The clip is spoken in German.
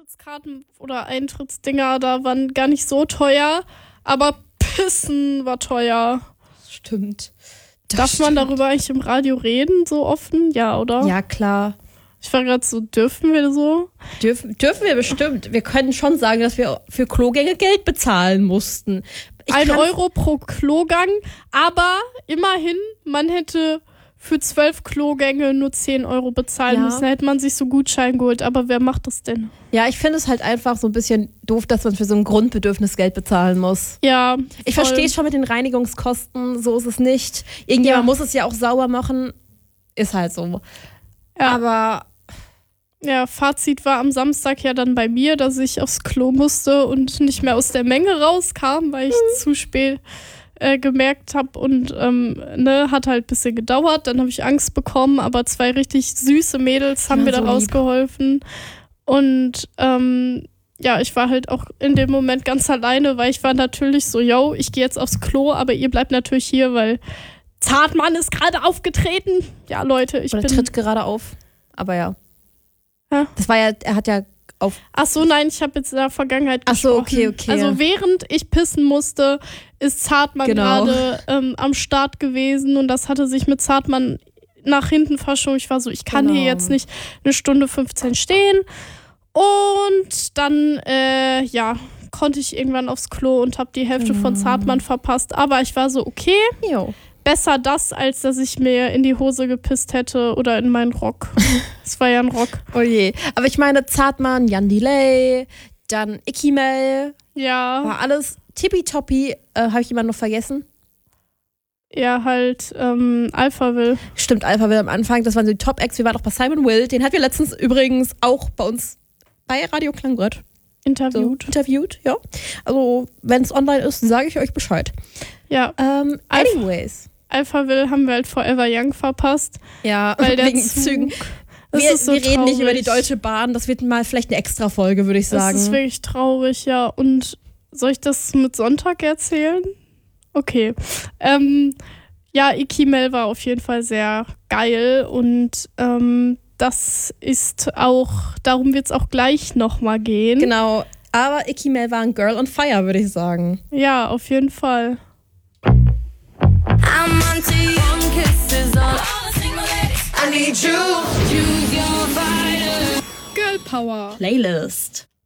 Eintrittskarten oder Eintrittsdinger da waren gar nicht so teuer, aber Pissen war teuer. Stimmt. Darf man darüber eigentlich im Radio reden, so offen? Ja, oder? Ja, klar. Ich war gerade so, dürfen wir so? Dürfen wir bestimmt. Wir können schon sagen, dass wir für Klogänge Geld bezahlen mussten. 1 Euro pro Klogang, aber immerhin, man hätte für 12 Klogänge nur 10 Euro bezahlen müssen. Da hätte man sich so Gutschein geholt, aber wer macht das denn? Ja, ich finde es halt einfach so ein bisschen doof, dass man für so ein Grundbedürfnis Geld bezahlen muss. Ja. Ich verstehe es schon mit den Reinigungskosten, so ist es nicht. Irgendjemand muss es ja auch sauber machen. Ist halt so. Ja. Aber ja, Fazit war am Samstag ja dann bei mir, dass ich aufs Klo musste und nicht mehr aus der Menge rauskam, weil ich zu spät gemerkt habe und hat halt ein bisschen gedauert. Dann habe ich Angst bekommen, aber 2 richtig süße Mädels haben mir da rausgeholfen. Und ich war halt auch in dem Moment ganz alleine, weil ich war natürlich so, ich gehe jetzt aufs Klo, aber ihr bleibt natürlich hier, weil Zartmann ist gerade aufgetreten. Ja, Leute, er tritt gerade auf. Aber ja. Das war ja, er hat ja auf... Ach so, nein, ich habe jetzt in der Vergangenheit gesprochen. Ach so, okay. Also während ich pissen musste, ist Zartmann gerade am Start gewesen und das hatte sich mit Zartmann nach hinten verschoben. Ich war so, ich kann hier jetzt nicht 1:15 stehen. Und dann, konnte ich irgendwann aufs Klo und habe die Hälfte von Zartmann verpasst. Aber ich war so, okay, besser das, als dass ich mir in die Hose gepisst hätte oder in meinen Rock. Das war ja ein Rock. Oh je. Aber ich meine, Zartmann, Jan Delay, dann Ikimel. Ja. War alles tippitoppi. Habe ich jemanden noch vergessen? Ja, halt Alphaville. Stimmt, Alphaville am Anfang. Das waren so die Top-Acts. Wir waren auch bei Simon Will. Den hatten wir letztens übrigens auch bei uns bei Radio Klangbrett interviewt, ja. Also, wenn es online ist, sage ich euch Bescheid. Ja. Anyways. Alphaville haben wir halt Forever Young verpasst. Ja, weil wegen Zügen. Wir reden nicht über die Deutsche Bahn. Das wird mal vielleicht eine extra Folge, würde ich sagen. Das ist wirklich traurig, ja. Und soll ich das mit Sonntag erzählen? Okay. Ikimel war auf jeden Fall sehr geil und das ist auch, darum wird es auch gleich nochmal gehen. Genau, aber Ikimel war ein Girl on Fire, würde ich sagen. Ja, auf jeden Fall. I'm on to young kisses on all the single ladies. I need you. Choose your fighter. Girl Power. Playlist.